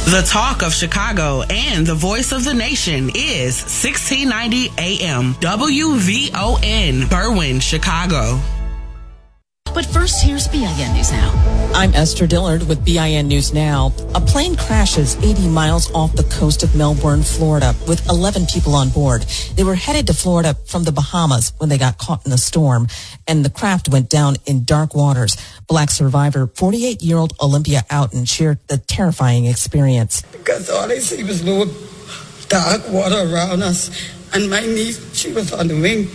The talk of Chicago and the voice of the nation is 1690 AM WVON, Berwyn, Chicago. But first, here's BIN News Now. I'm Esther Dillard with BIN News Now. A plane crashes 80 miles off the coast of Melbourne, Florida, with 11 people on board. They were headed to Florida from the Bahamas when they got caught in a storm, and the craft went down in dark waters. Black survivor, 48-year-old Olympia Outen, shared the terrifying experience. Because all I see was no dark water around us, and my niece, she was on the wing.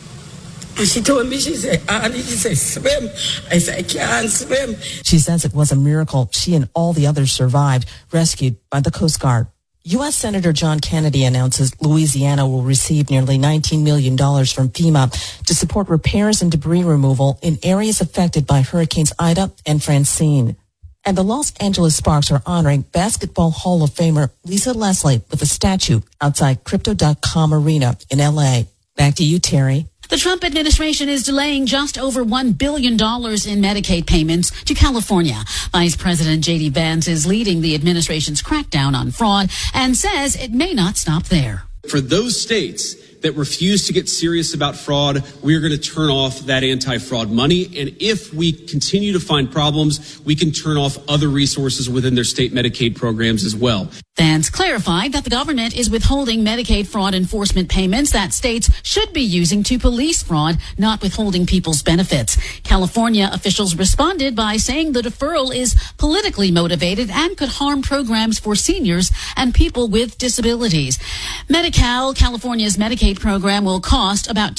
And she told me, she said, Auntie, she said, swim. I said, I can't swim. She says it was a miracle she and all the others survived, rescued by the Coast Guard. U.S. Senator John Kennedy announces Louisiana will receive nearly $19 million from FEMA to support repairs and debris removal in areas affected by Hurricanes Ida and Francine. And the Los Angeles Sparks are honoring Basketball Hall of Famer Lisa Leslie with a statue outside Crypto.com Arena in L.A. Back to you, Terry. The Trump administration is delaying just over $1 billion in Medicaid payments to California. Vice President J.D. Vance is leading the administration's crackdown on fraud and says it may not stop there. For those states that refuse to get serious about fraud, we are going to turn off that anti-fraud money. And if we continue to find problems, we can turn off other resources within their state Medicaid programs as well. Vance clarified that the government is withholding Medicaid fraud enforcement payments that states should be using to police fraud, not withholding people's benefits. California officials responded by saying the deferral is politically motivated and could harm programs for seniors and people with disabilities. Medi-Cal, California's Medicaid program, will cost about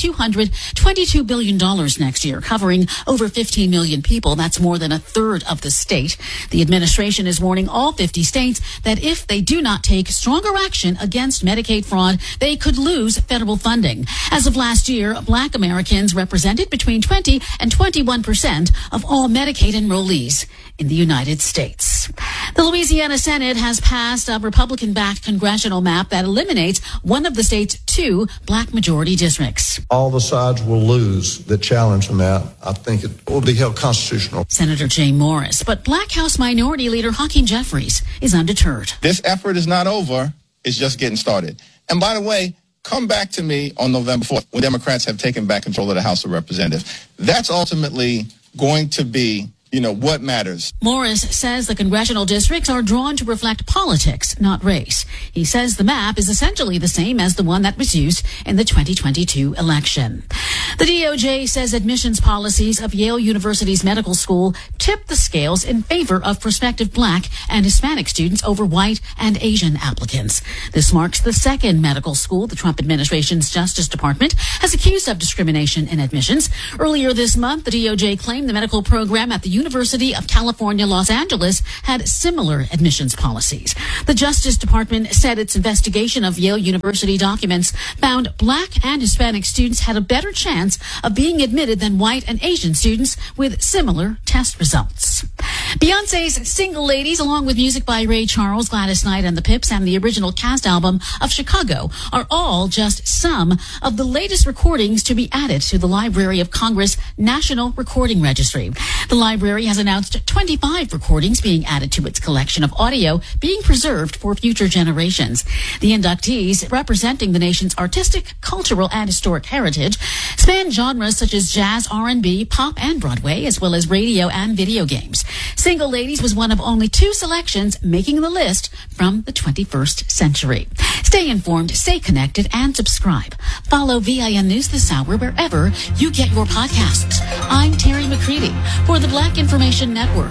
$222 billion next year, covering over 15 million people. That's more than a third of the state. The administration is warning all 50 states that if they do not take stronger action against Medicaid fraud, they could lose federal funding. As of last year, Black Americans represented between 20 and 21% of all Medicaid enrollees in the United States. The Louisiana Senate has passed a Republican-backed congressional map that eliminates one of the state's 2 black majority districts. All the sides will lose that challenge the map. I think it will be held constitutional. Senator Jay Morris, but Black House Minority Leader Hakeem Jeffries is undeterred. This effort is not over. It's just getting started. And by the way, come back to me on November 4th when Democrats have taken back control of the House of Representatives. That's ultimately going to be what matters. Morris says the congressional districts are drawn to reflect politics, not race. He says the map is essentially the same as the one that was used in the 2022 election. The DOJ says admissions policies of Yale University's medical school tipped the scales in favor of prospective Black and Hispanic students over white and Asian applicants. This marks the second medical school the Trump administration's Justice Department has accused of discrimination in admissions. Earlier this month, the DOJ claimed the medical program at the University of California, Los Angeles had similar admissions policies. The Justice Department said its investigation of Yale University documents found Black and Hispanic students had a better chance of being admitted than white and Asian students with similar test results. Beyonce's Single Ladies, along with music by Ray Charles, Gladys Knight and the Pips, and the original cast album of Chicago are all just some of the latest recordings to be added to the Library of Congress National Recording Registry. The library has announced 25 recordings being added to its collection of audio being preserved for future generations. The inductees, representing the nation's artistic, cultural, and historic heritage, span genres such as jazz, R&B, pop, and Broadway, as well as radio and video games. Single Ladies was one of only 2 selections making the list from the 21st century. Stay informed, stay connected, and subscribe. Follow VIN News this hour wherever you get your podcasts. I'm Terry McCready for the Black Information Network.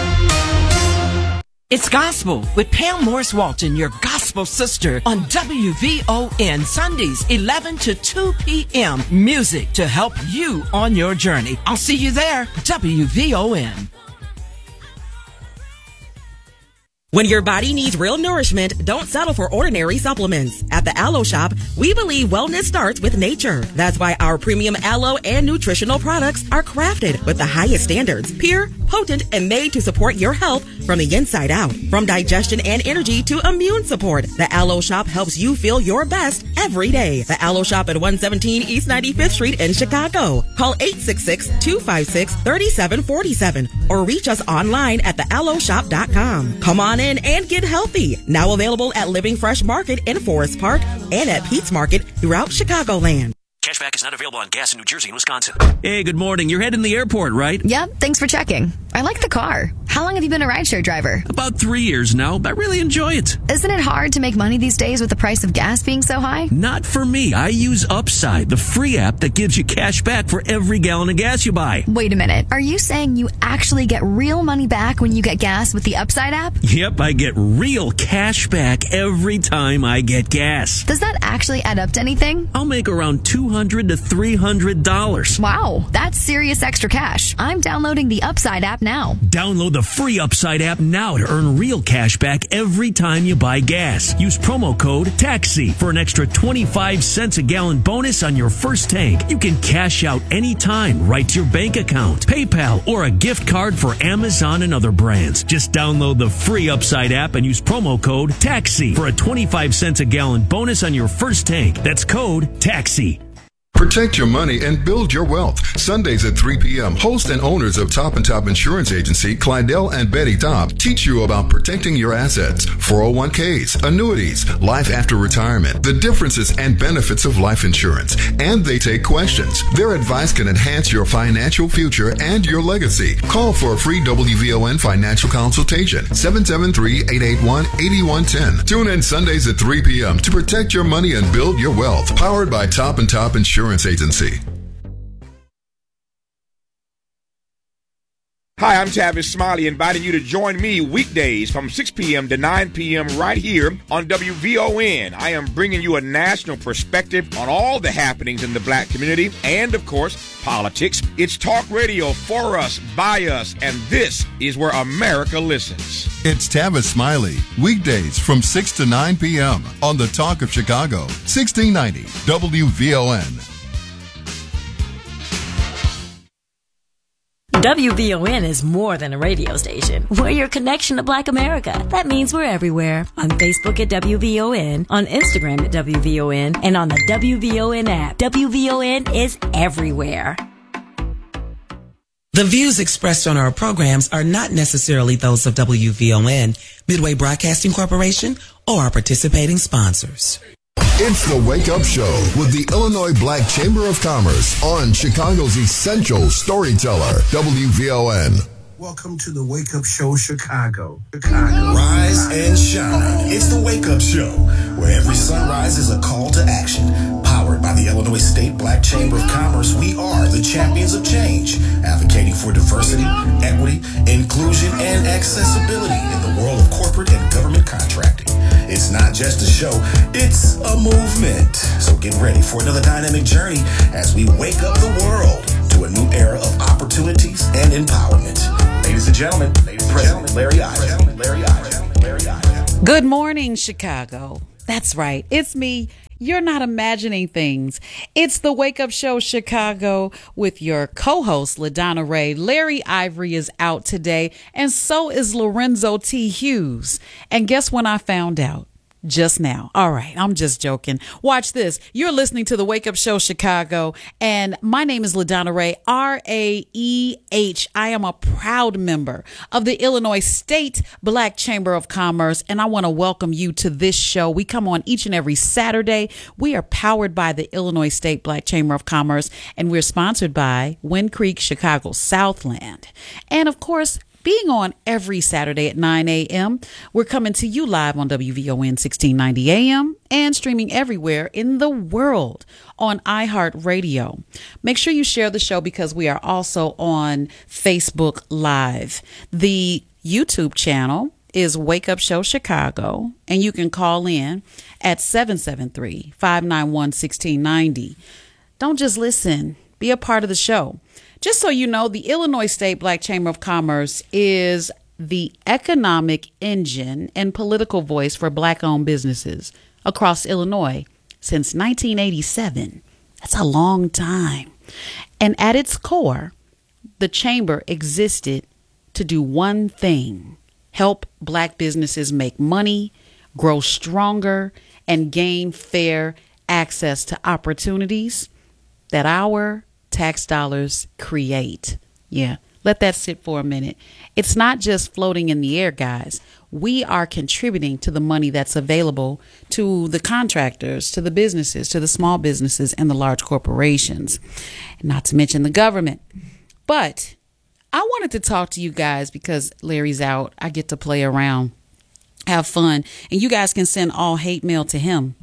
It's Gospel with Pam Morris Walton, your gospel sister, on WVON Sundays, 11 to 2 p.m. Music to help you on your journey. I'll see you there, WVON. When your body needs real nourishment, don't settle for ordinary supplements. At the Aloe Shop, we believe wellness starts with nature. That's why our premium aloe and nutritional products are crafted with the highest standards, pure, potent, and made to support your health from the inside out. From digestion and energy to immune support, the Aloe Shop helps you feel your best every day. The Aloe Shop at 117 East 95th Street in Chicago. Call 866-256-3747 or reach us online at thealoeshop.com. Come on in and get healthy. Now available at Living Fresh Market in Forest Park and at Pete's Market throughout Chicagoland. Cashback is not available on gas in New Jersey and Wisconsin. Hey, good morning. You're heading to the airport, right? Yep, thanks for checking. I like the car. How long have you been a rideshare driver? About 3 years now. I really enjoy it. Isn't it hard to make money these days with the price of gas being so high? Not for me. I use Upside, the free app that gives you cash back for every gallon of gas you buy. Wait a minute. Are you saying you actually get real money back when you get gas with the Upside app? Yep, I get real cash back every time I get gas. Does that actually add up to anything? I'll make around $200 to $300. Wow, that's serious extra cash. I'm downloading the Upside app now. Download the free Upside app now to earn real cash back every time you buy gas. Use promo code TAXI for an extra 25 cents a gallon bonus on your first tank. You can cash out anytime right to your bank account, PayPal, or a gift card for Amazon and other brands. Just download the free Upside app and use promo code TAXI for a 25 cents a gallon bonus on your first tank. That's code TAXI. Protect your money and build your wealth. Sundays at 3 p.m., hosts and owners of Top & Top Insurance Agency, Clydell and Betty Top, teach you about protecting your assets, 401ks, annuities, life after retirement, the differences and benefits of life insurance, and they take questions. Their advice can enhance your financial future and your legacy. Call for a free WVON financial consultation, 773-881-8110. Tune in Sundays at 3 p.m. to protect your money and build your wealth. Powered by Top & Top Insurance Agency. Hi, I'm Tavis Smiley, inviting you to join me weekdays from 6 p.m. to 9 p.m. right here on WVON. I am bringing you a national perspective on all the happenings in the black community and, of course, politics. It's talk radio for us, by us, and this is where America listens. It's Tavis Smiley, weekdays from 6 to 9 p.m. on the Talk of Chicago, 1690 WVON. WVON is more than a radio station. We're your connection to Black America. That means we're everywhere. On Facebook at WVON, on Instagram at WVON, and on the WVON app. WVON is everywhere. The views expressed on our programs are not necessarily those of WVON, Midway Broadcasting Corporation, or our participating sponsors. It's the Wake Up Show with the Illinois Black Chamber of Commerce on Chicago's essential storyteller, WVON. Welcome to the Wake Up Show, Chicago. Rise and shine. It's the Wake Up Show, where every sunrise is a call to action. Powered by the Illinois State Black Chamber of Commerce, we are the champions of change, advocating for diversity, equity, inclusion, and accessibility in the world of corporate and government contracting. It's not just a show, it's a movement. So get ready for another dynamic journey as we wake up the world to a new era of opportunities and empowerment. Ladies and gentlemen, President Larry Ives. Good morning, Chicago. That's right. It's me. You're not imagining things. It's the Wake Up Show Chicago with your co-host, LaDonna Ray. Larry Ivory is out today, and so is Lorenzo T. Hughes. And guess when I found out? Just now. All right, I'm just joking. Watch this. You're listening to the Wake Up Show Chicago, and my name is LaDonna Ray, R-A-E-H. I am a proud member of the Illinois State Black Chamber of Commerce, and I want to welcome you to this show. We come on each and every Saturday. We are powered by the Illinois State Black Chamber of Commerce, and we're sponsored by Wind Creek Chicago Southland. And of course, being on every Saturday at 9 a.m., we're coming to you live on WVON 1690 AM and streaming everywhere in the world on iHeartRadio. Make sure you share the show because we are also on Facebook Live. The YouTube channel is Wake Up Show Chicago, and you can call in at 773-591-1690. Don't just listen. Be a part of the show. Just so you know, the Illinois State Black Chamber of Commerce is the economic engine and political voice for Black-owned businesses across Illinois since 1987. That's a long time. And at its core, the chamber existed to do one thing: help Black businesses make money, grow stronger, and gain fair access to opportunities that our tax dollars create. Yeah, let that sit for a minute. It's not just floating in the air, guys. We are contributing to the money that's available to the contractors, to the businesses, to the small businesses and the large corporations, not to mention the government. But I wanted to talk to you guys because Larry's out. I get to play around, have fun, and you guys can send all hate mail to him.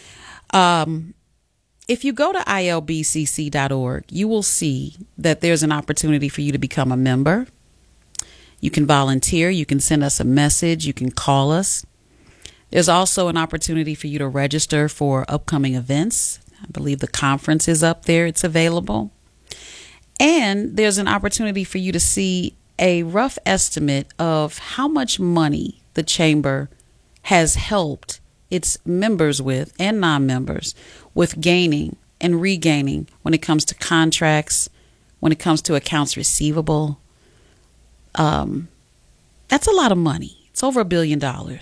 If you go to ilbcc.org, you will see that there's an opportunity for you to become a member. You can volunteer. You can send us a message. You can call us. There's also an opportunity for you to register for upcoming events. I believe the conference is up there. It's available. And there's an opportunity for you to see a rough estimate of how much money the chamber has helped its members with and non-members with gaining and regaining when it comes to contracts, when it comes to accounts receivable. That's a lot of money. It's over $1 billion.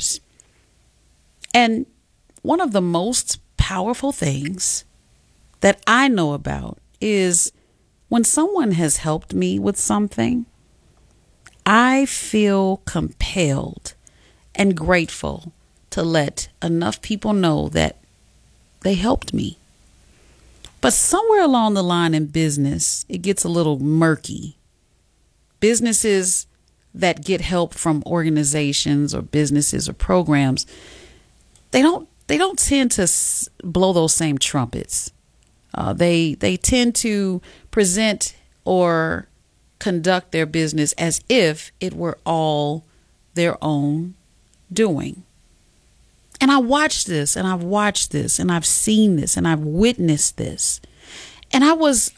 And one of the most powerful things that I know about is when someone has helped me with something, I feel compelled and grateful to let enough people know that they helped me. But somewhere along the line in business, it gets a little murky. Businesses that get help from organizations or businesses or programs, they don't tend to blow those same trumpets. They tend to present or conduct their business as if it were all their own doing. And I watched this, and I've watched this, and I've seen this, and I've witnessed this, and I was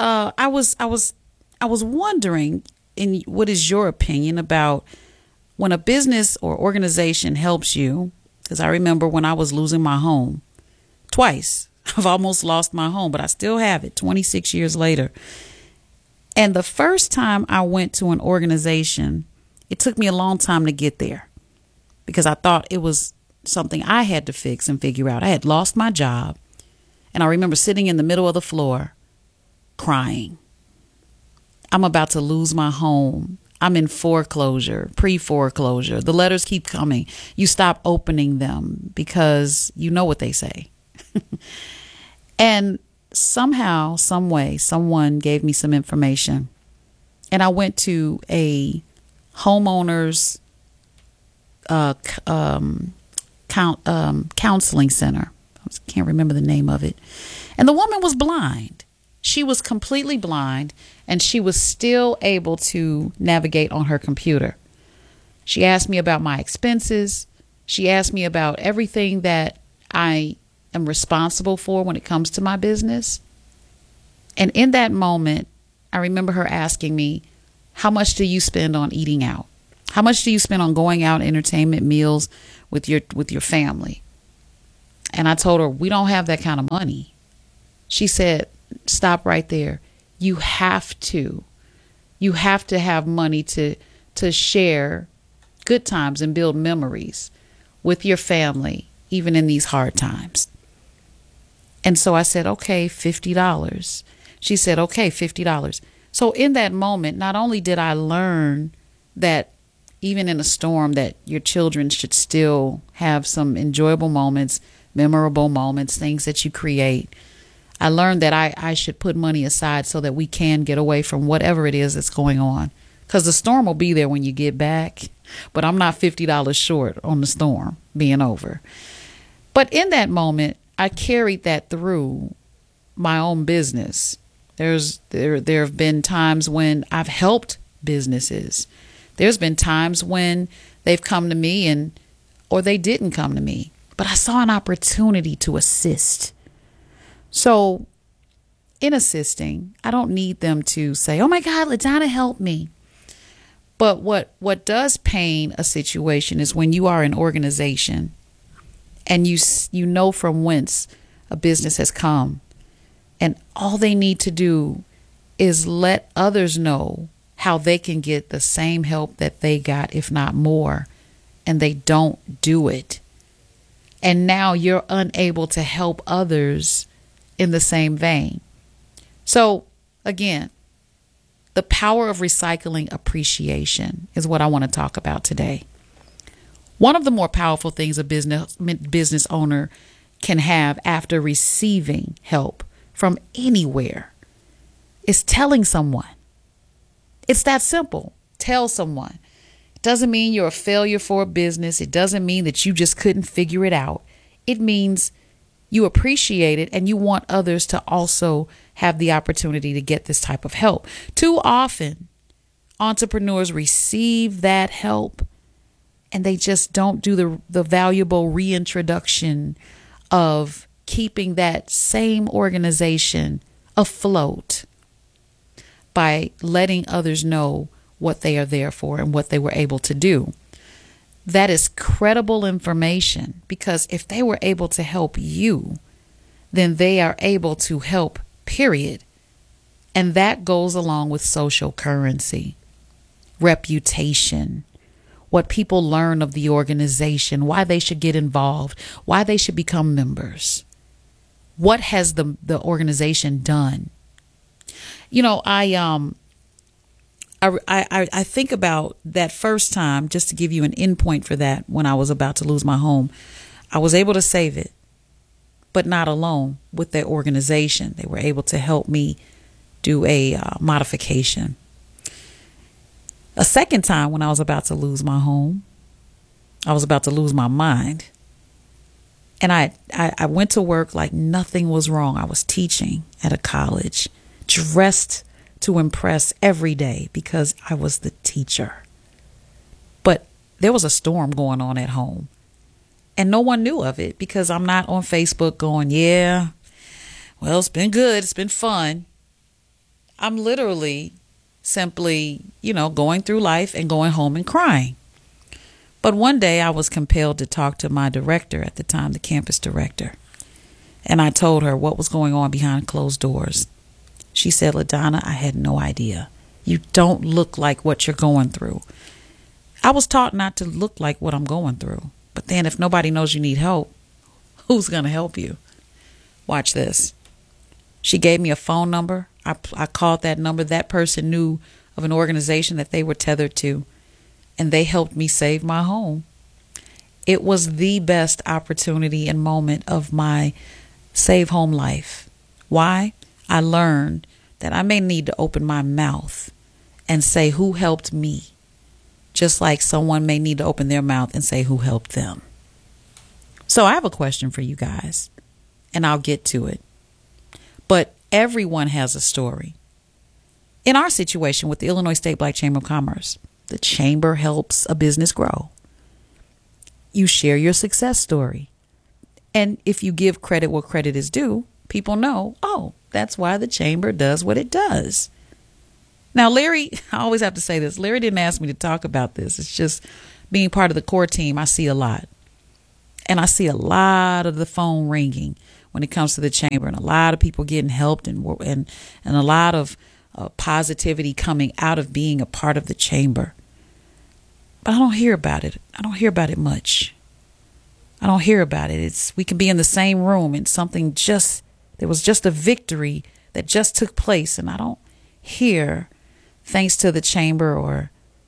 wondering, what is your opinion about when a business or organization helps you? Because I remember when I was losing my home twice. I've almost lost my home, but I still have it 26 years later. And the first time I went to an organization, it took me a long time to get there because I thought it was something I had to fix and figure out. I had lost my job, and I remember sitting in the middle of the floor crying. I'm about to lose my home. I'm in foreclosure, pre-foreclosure. The letters keep coming. You stop opening them because you know what they say. And somehow, some way, someone gave me some information, and I went to a homeowners counseling center. I can't remember the name of it. And the woman was blind. She was completely blind, and she was still able to navigate on her computer. She asked me about my expenses. She asked me about everything that I am responsible for when it comes to my business. And in that moment, I remember her asking me, how much do you spend on eating out? How much do you spend on going out, entertainment, meals with your family? And I told her, we don't have that kind of money. She said, stop right there. You have to have money to share good times and build memories with your family, even in these hard times. And so I said, okay, $50. She said, okay, $50. So in that moment, not only did I learn that even in a storm that your children should still have some enjoyable moments, memorable moments, things that you create. I learned that I should put money aside so that we can get away from whatever it is that's going on. Because the storm will be there when you get back. But I'm not $50 short on the storm being over. But in that moment, I carried that through my own business. There have been times when I've helped businesses. There's been times when they've come to me or they didn't come to me. But I saw an opportunity to assist. So in assisting, I don't need them to say, oh my God, LaDonna, help me. But what does pain a situation is when you are an organization and you know from whence a business has come, and all they need to do is let others know how they can get the same help that they got, if not more, and they don't do it. And now you're unable to help others in the same vein. So again, the power of recycling appreciation is what I want to talk about today. One of the more powerful things a business owner can have after receiving help from anywhere is telling someone. It's that simple. Tell someone. It doesn't mean you're a failure for a business. It doesn't mean that you just couldn't figure it out. It means you appreciate it and you want others to also have the opportunity to get this type of help. Too often, entrepreneurs receive that help and they just don't do the valuable reintroduction of keeping that same organization afloat by letting others know what they are there for and what they were able to do. That is credible information, because if they were able to help you, then they are able to help, period. And that goes along with social currency, reputation, what people learn of the organization, why they should get involved, why they should become members. What has the organization done? You know, I think about that first time, just to give you an endpoint for that, when I was about to lose my home. I was able to save it, but not alone, with their organization. They were able to help me do a modification. A second time, when I was about to lose my home, I was about to lose my mind. And I went to work like nothing was wrong. I was teaching at a college, dressed to impress every day because I was the teacher. But there was a storm going on at home. And no one knew of it because I'm not on Facebook going, yeah, well, it's been good. It's been fun. I'm literally simply, going through life and going home and crying. But one day I was compelled to talk to my director at the time, the campus director. And I told her what was going on behind closed doors. She said, LaDonna, I had no idea. You don't look like what you're going through. I was taught not to look like what I'm going through. But then if nobody knows you need help, who's going to help you? Watch this. She gave me a phone number. I called that number. That person knew of an organization that they were tethered to, and they helped me save my home. It was the best opportunity and moment of my save home life. Why? I learned that I may need to open my mouth and say who helped me, just like someone may need to open their mouth and say who helped them. So I have a question for you guys, and I'll get to it. But everyone has a story. In our situation with the Illinois State Black Chamber of Commerce, the chamber helps a business grow. You share your success story. And if you give credit where credit is due, people know, oh, that's why the chamber does what it does. Now, Larry, I always have to say this, Larry didn't ask me to talk about this. It's just being part of the core team, I see a lot. And I see a lot of the phone ringing when it comes to the chamber, and a lot of people getting helped, and a lot of positivity coming out of being a part of the chamber. But I don't hear about it. I don't hear about it much. I don't hear about it. We can be in the same room and there was just a victory that just took place, and I don't hear thanks to the chamber or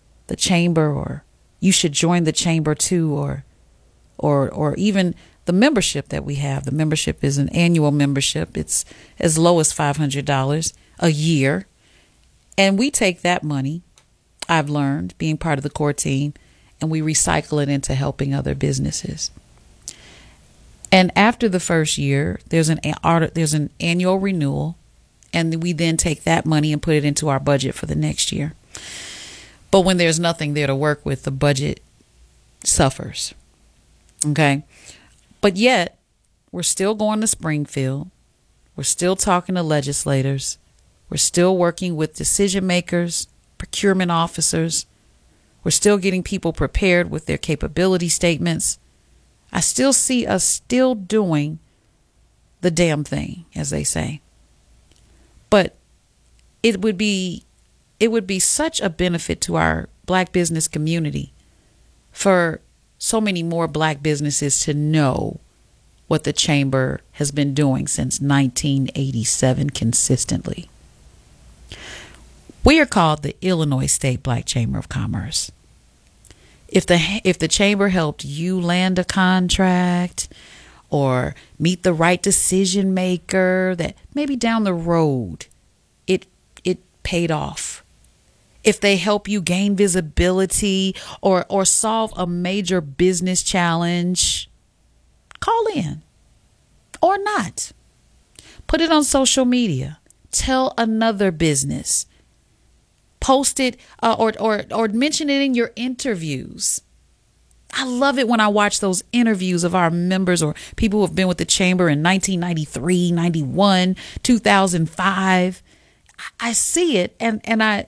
you should join the chamber too, or even the membership that we have. The membership is an annual membership. It's as low as $500 a year. And we take that money, I've learned, being part of the core team, and we recycle it into helping other businesses. And after the first year, there's an annual renewal, and we then take that money and put it into our budget for the next year. But when there's nothing there to work with, the budget suffers. Okay? But yet, we're still going to Springfield. We're still talking to legislators. We're still working with decision makers, procurement officers. We're still getting people prepared with their capability statements. I still see us still doing the damn thing, as they say. But it would be such a benefit to our Black business community for so many more Black businesses to know what the chamber has been doing since 1987 consistently. We are called the Illinois State Black Chamber of Commerce. If the chamber helped you land a contract or meet the right decision maker that maybe down the road it paid off. If they help you gain visibility or solve a major business challenge, call in or not. Put it on social media. Tell another business. Post it or mention it in your interviews. I love it when I watch those interviews of our members or people who have been with the chamber in 1993, 91, 2005. I see it and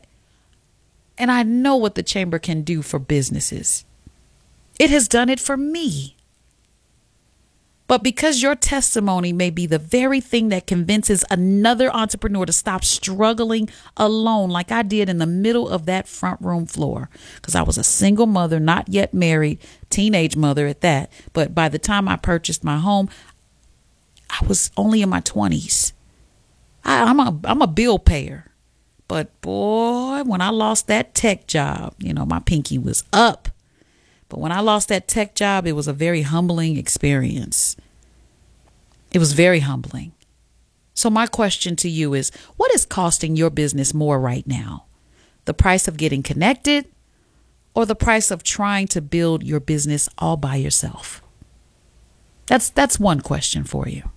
I know what the chamber can do for businesses. It has done it for me. But because your testimony may be the very thing that convinces another entrepreneur to stop struggling alone, like I did in the middle of that front room floor, because I was a single mother, not yet married, teenage mother at that. But by the time I purchased my home, I was only in my 20s. I'm a bill payer. But boy, when I lost that tech job, my pinky was up. But when I lost that tech job, it was a very humbling experience. It was very humbling. So my question to you is, what is costing your business more right now? The price of getting connected or the price of trying to build your business all by yourself? That's one question for you.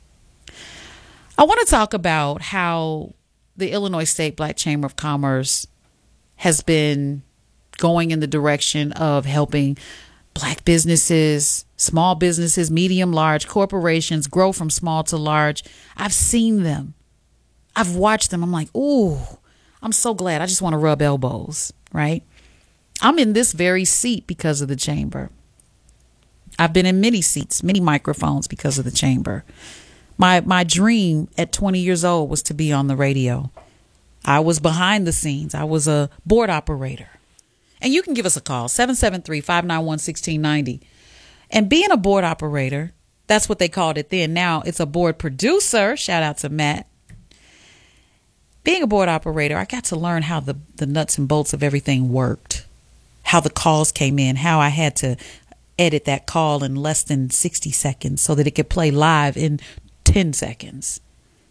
I want to talk about how the Illinois State Black Chamber of Commerce has been going in the direction of helping Black businesses, small businesses, medium, large corporations grow from small to large. I've seen them. I've watched them. I'm like, ooh, I'm so glad. I just want to rub elbows, right? I'm in this very seat because of the chamber. I've been in many seats, many microphones because of the chamber. My dream at 20 years old was to be on the radio. I was behind the scenes. I was a board operator. And you can give us a call, 773-591-1690. And being a board operator, that's what they called it then. Now it's a board producer. Shout out to Matt. Being a board operator, I got to learn how the nuts and bolts of everything worked, how the calls came in, how I had to edit that call in less than 60 seconds so that it could play live in 10 seconds.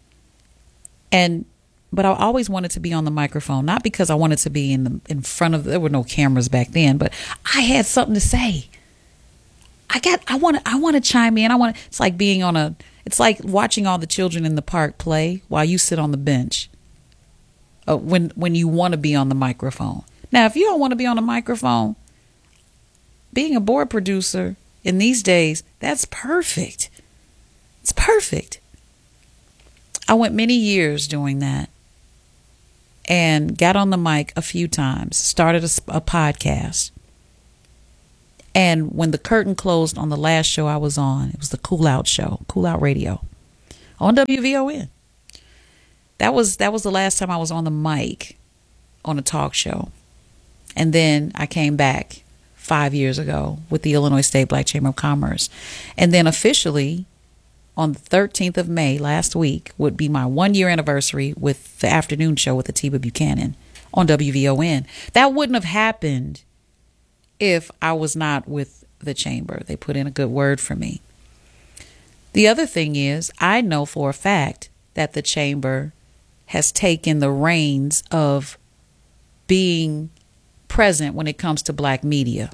But I always wanted to be on the microphone, not because I wanted to be in front of, there were no cameras back then, but I had something to say. I want to chime in. It's like it's like watching all the children in the park play while you sit on the bench. When you want to be on the microphone. Now, if you don't want to be on the microphone, being a board producer in these days, that's perfect. It's perfect. I went many years doing that and got on the mic a few times, started a podcast. And when the curtain closed on the last show I was on, it was the Cool Out show, Cool Out Radio on WVON. That was the last time I was on the mic on a talk show. And then I came back 5 years ago with the Illinois State Black Chamber of Commerce. And then officially on the 13th of May last week would be my 1 year anniversary with the afternoon show with Atiba Buchanan on WVON. That wouldn't have happened if I was not with the chamber. They put in a good word for me. The other thing is, I know for a fact that the chamber has taken the reins of being present when it comes to Black media.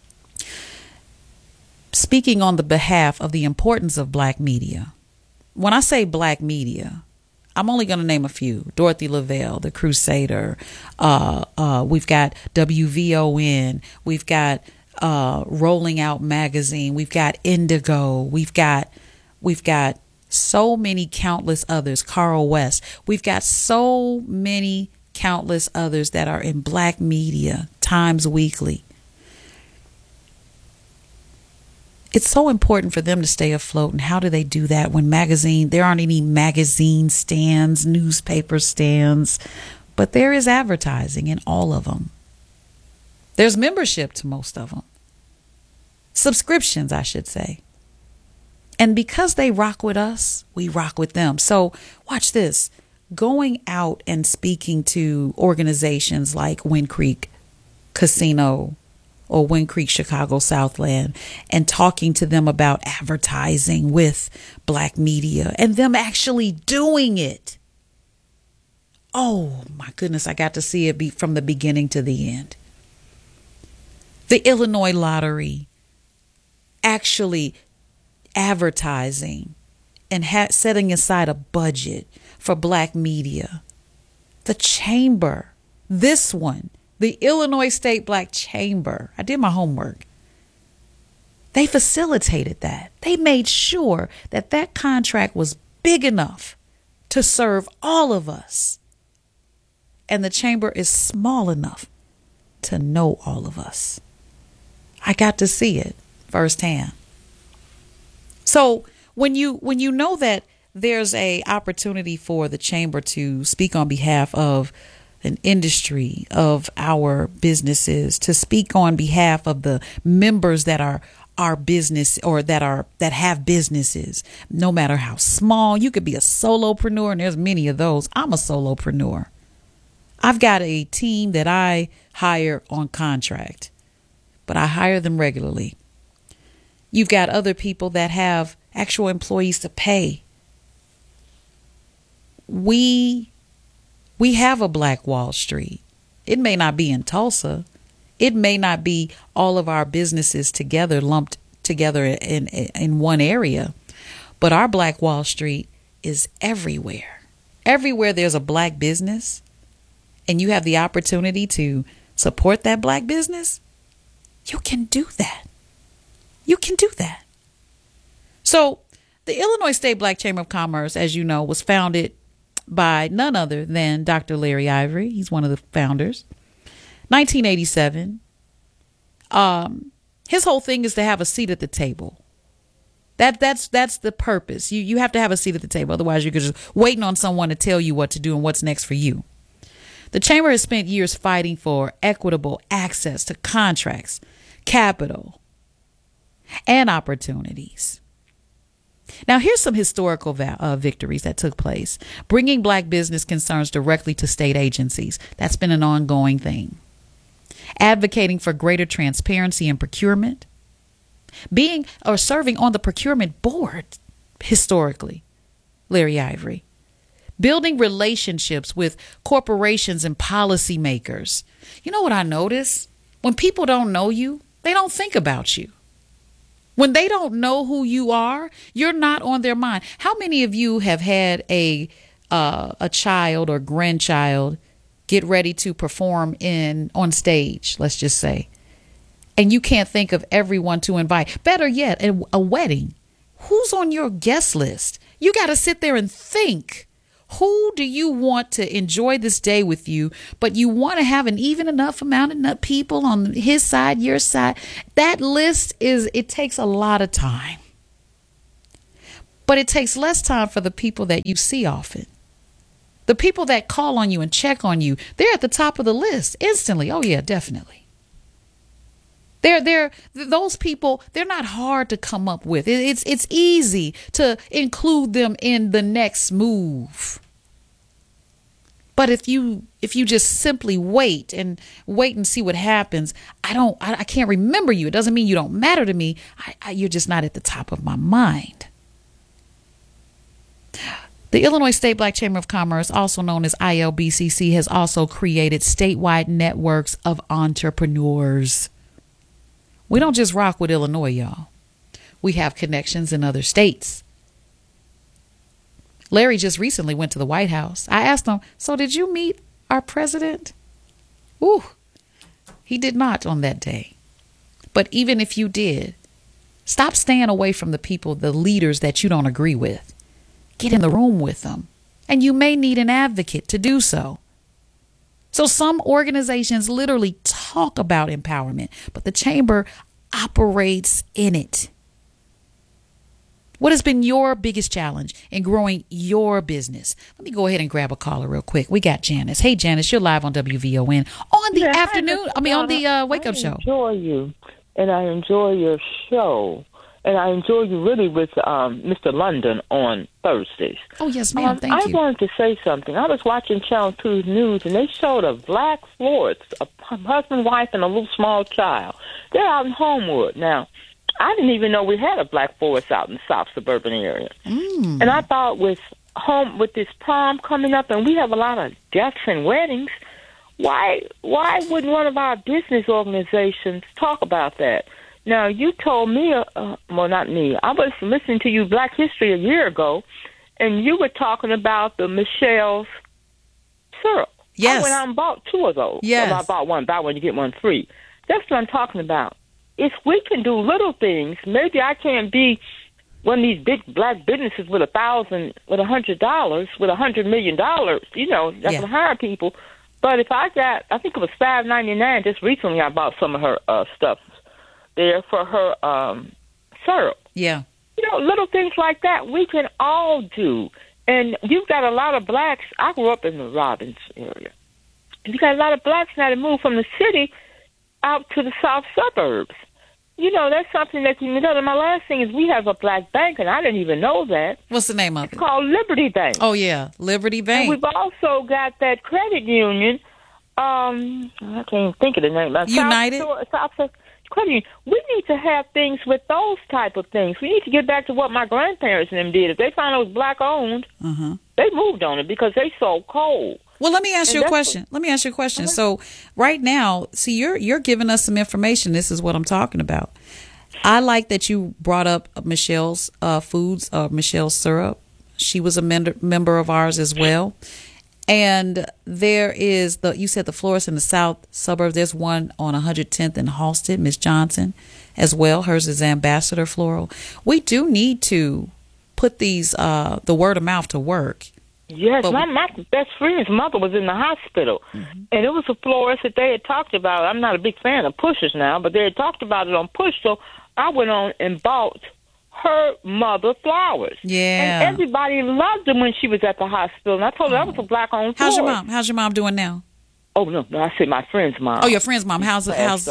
Speaking on the behalf of the importance of Black media. When I say Black media, I'm only going to name a few. Dorothy Lavelle, The Crusader. We've got WVON. We've got Rolling Out Magazine. We've got Indigo. We've got so many countless others. Carl West. We've got so many countless others that are in Black media. Times Weekly. It's so important for them to stay afloat. And how do they do that when there aren't any magazine stands, newspaper stands, but there is advertising in all of them. There's membership to most of them. Subscriptions, I should say. And because they rock with us, we rock with them. So watch this. Going out and speaking to organizations like Wind Creek Casino or Wind Creek Chicago Southland and talking to them about advertising with Black media and them actually doing it. Oh my goodness, I got to see it from the beginning to the end. The Illinois Lottery actually advertising and setting aside a budget for Black media. The Chamber, this one, the Illinois State Black Chamber, I did my homework. They facilitated that. They made sure that that contract was big enough to serve all of us. And the Chamber is small enough to know all of us. I got to see it firsthand. So when you know that there's a opportunity for the Chamber to speak on behalf of an industry, of our businesses, to speak on behalf of the members that are our business or that have businesses, no matter how small. You could be a solopreneur, and there's many of those. I'm a solopreneur. I've got a team that I hire on contract, but I hire them regularly. You've got other people that have actual employees to pay. We have a Black Wall Street. It may not be in Tulsa. It may not be all of our businesses together, lumped together in one area. But our Black Wall Street is everywhere. Everywhere there's a Black business and you have the opportunity to support that Black business, you can do that. You can do that. So the Illinois State Black Chamber of Commerce, as you know, was founded by none other than Dr. Larry Ivory. He's one of the founders. 1987. His whole thing is to have a seat at the table. That's the purpose. You have to have a seat at the table. Otherwise, you're just waiting on someone to tell you what to do and what's next for you. The Chamber has spent years fighting for equitable access to contracts, capital, and opportunities. Now, here's some historical victories that took place. Bringing Black business concerns directly to state agencies. That's been an ongoing thing. Advocating for greater transparency in procurement. Being or serving on the procurement board historically. Larry Ivory. Building relationships with corporations and policymakers. You know what I notice? When people don't know you, they don't think about you. When they don't know who you are, you're not on their mind. How many of you have had a child or grandchild get ready to perform on stage, let's just say, and you can't think of everyone to invite? Better yet, a wedding. Who's on your guest list? You got to sit there and think. Who do you want to enjoy this day with you, but you want to have an even enough amount of people on his side, your side? That list it takes a lot of time. But it takes less time for the people that you see often. The people that call on you and check on you, they're at the top of the list instantly. Oh, yeah, definitely. Those people, they're not hard to come up with. It's easy to include them in the next move. But if you just simply wait and see what happens, I can't remember you. It doesn't mean you don't matter to me. You're just not at the top of my mind. The Illinois State Black Chamber of Commerce, also known as ILBCC, has also created statewide networks of entrepreneurs. We don't just rock with Illinois, y'all. We have connections in other states. Larry just recently went to the White House. I asked him, so did you meet our president? Ooh, he did not on that day. But even if you did, stop staying away from the people, the leaders that you don't agree with. Get in the room with them. And you may need an advocate to do so. So some organizations literally talk about empowerment, but the chamber operates in it. What has been your biggest challenge in growing your business? Let me go ahead and grab a caller real quick. We got Janice. Hey, Janice, you're live on WVON on the afternoon. On the Wake Up Show. I enjoy you, and I enjoy your show. and I enjoy you really with Mr. London on Thursdays. Oh, yes, ma'am. Thank you. I wanted to say something. I was watching Channel 2 News, and they showed a black florist, a husband, wife, and a little small child. They're out in Homewood. Now, I didn't even know we had a black florist out in the South suburban area. And I thought with this prom coming up, and we have a lot of deaths and weddings, why wouldn't one of our business organizations talk about that? Now, you told me, well, not me, I was listening to you Black History a year ago, and you were talking about the Michelle's syrup. Yes. I went out and bought 2 of those. Yes. Well, I bought one, buy one, you get one free. That's what I'm talking about. If we can do little things, maybe I can't be one of these big black businesses with $100, with $100 million, that can hire people. But if I got, I think it was $5.99 just recently, I bought some of her stuff there for her syrup. Yeah. Little things like that we can all do. And you've got a lot of blacks. I grew up in the Robbins area. You got a lot of blacks now that moved from the city out to the south suburbs. That's something that you know. My last thing is we have a black bank, and I didn't even know that. What's the name of it? It's called Liberty Bank. Oh, yeah, Liberty Bank. And we've also got that credit union. I can't even think of the name. United? South Credit Union. We need to have things with those type of things. We need to get back to what my grandparents and them did. If they found it was black-owned, they moved on it because they sold coal. Well, let me ask you a question. So right now, see, you're giving us some information. This is what I'm talking about. I like that you brought up Michelle's Foods, Michelle's syrup. She was a member of ours as well. And there is you said the florist in the south suburb. There's one on 110th and Halsted, Miss Johnson, as well. Hers is Ambassador Floral. We do need to put these the word of mouth to work. Yes, my best friend's mother was in the hospital, and it was a florist that they had talked about. I'm not a big fan of Pushers now, but they had talked about it on Push, so I went on and bought her mother flowers. Yeah. And everybody loved them when she was at the hospital, and I told her that was a black-owned florist. How's your mom doing now? Oh, no, I said my friend's mom. Oh, your friend's mom. How's She passed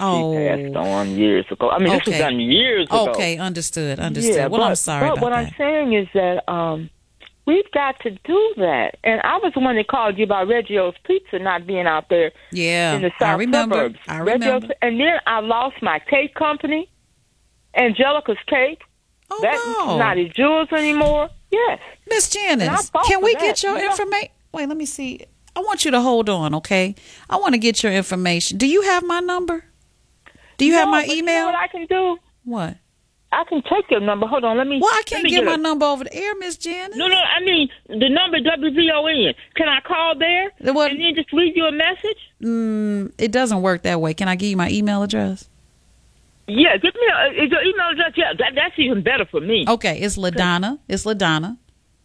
on years ago. I mean, this was done years ago. Okay, understood. Yeah, well, I'm sorry about that. But what I'm saying is that we've got to do that. And I was the one that called you about Reggio's Pizza not being out there in the south suburbs. I remember. And then I lost my cake company, Angelica's Cake. Oh, That's not at Jewels anymore. Yes. Miss Janice, can we get your information? Wait, let me see. I want you to hold on, okay? I want to get your information. Do you have my number? Do you have my email? You know what I can do? What? I can take your number. Hold on, let me. Well, I can't get my number over the air, Miss Janice. No, I mean the number WVON. Can I call there and then just leave you a message? It doesn't work that way. Can I give you my email address? Yeah, give me your email address. Yeah, that's even better for me. Okay, it's LaDonna. It's LaDonna.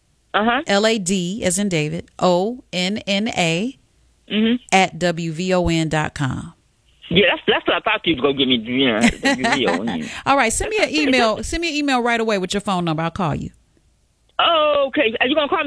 LAD as in David. ONNA at WVON.com. Yeah, that's what I thought you was gonna give me. WVON. All right, send me an email. Send me an email right away with your phone number. I'll call you. Oh, okay. Are you gonna call me?